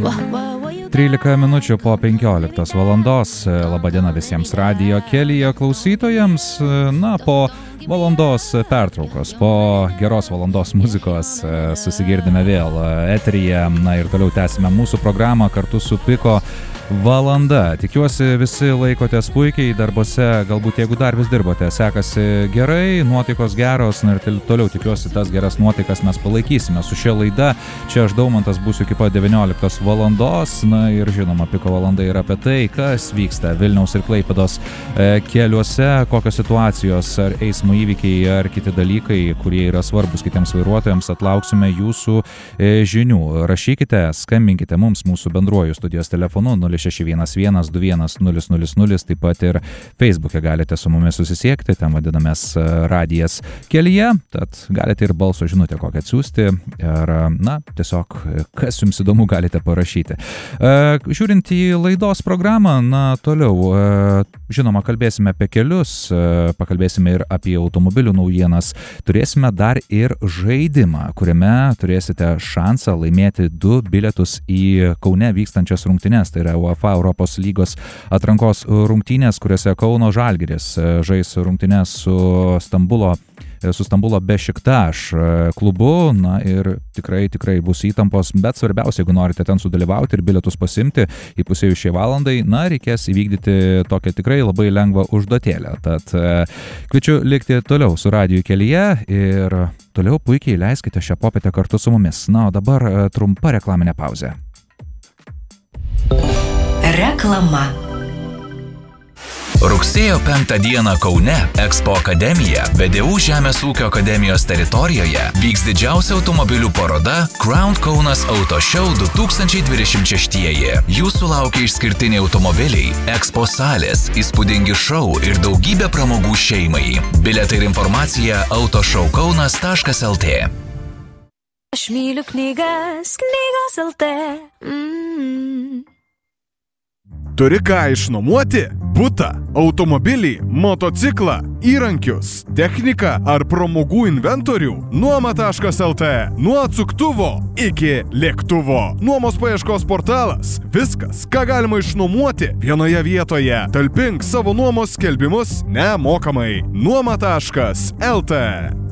13 minučių po 15 valandos. Labadiena visiems radijo kelyje klausytojams. Na, po valandos pertraukos, po geros valandos muzikos susigirdime vėl eteryje. Na ir toliau tęsime mūsų programą kartu su Piko valanda. Tikiuosi visi laikotės puikiai darbuose, galbūt jeigu dar vis dirbote, sekasi gerai, nuotaikos geros, na ir toliau tikiuosi tas geras nuotaikas mes palaikysime. Su šia laida čia aš Daumantas būsiu iki pat 19 valandos, na ir žinoma, Piko valanda yra apie tai, kas vyksta Vilniaus ir Klaipėdos keliuose, kokios situacijos, ar eismo įvykiai, ar kiti dalykai, kurie yra svarbus kitiems vairuotojams, atlauksime jūsų žinių. Rašykite, skambinkite mums mūsų bendruoju studijos telefonu 0611210000, taip pat ir Facebook'e galite su mumis susisiekti, ten vadinamės radijas kelyje, tad galite ir balso žinutę kokią atsiųsti, ar, na, tiesiog, kas jums įdomu, galite parašyti. Žiūrint į laidos programą, na, toliau, žinoma, kalbėsime apie kelius, pakalbėsime ir apie automobilių naujienas, turėsime dar ir žaidimą, kuriame turėsite šansą laimėti 2 bilietus į Kaune vykstančias rungtynes, tai yra UEFA Europos lygos atrankos rungtynės, kuriuose Kauno Žalgiris žais rungtynes su Stambulo Bešiktaš klubu, na ir tikrai bus įtampos, bet svarbiausia, jeigu norite ten sudalyvauti ir bilietus pasimti įpusėjus šiai valandai, na, reikės įvykdyti tokią tikrai labai lengvą užduotėlę. Tad kviečiu likti toliau su radiju kelyje ir toliau puikiai leiskite šią popietę kartu su mumis. Na, o dabar trumpa reklaminė pauzė. Reklama. Rugsėjo 5 dieną Kaune Expo Akademija VDU Žemės ūkio akademijos teritorijoje vyks didžiausia automobilių paroda Crown Kaunas Auto Show 2026. Jūsų laukia išskirtiniai automobiliai, Expo salės, įspūdingi šou ir daugybė pramogų šeimai. Bilietai ir informacija autoshowkaunas.lt. Aš myliu knygas, knygos LT. Turi ką išnuomoti? Butą, automobilį, motociklą, įrankius, techniką ar pramogų inventorių? Nuoma.lt. Nuo atsuktuvo iki lėktuvo. Nuomos paieškos portalas. Viskas, ką galima išnuomoti vienoje vietoje. Talpink savo nuomos skelbimus nemokamai. Nuoma.lt.